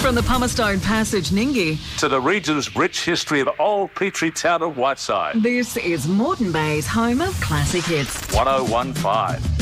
From the Pumicestone Passage, Ninggi, to the region's rich history of old Petrie Town of Whiteside. this is Moreton Bay's home of classic hits. 1015.